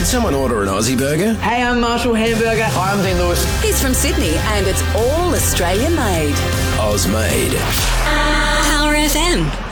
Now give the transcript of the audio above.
someone order an Aussie burger? Hey, I'm Marshall Hamburger. Hi, I'm Dean Lewis. He's from Sydney and it's all Australian made. Oz made. Power FM.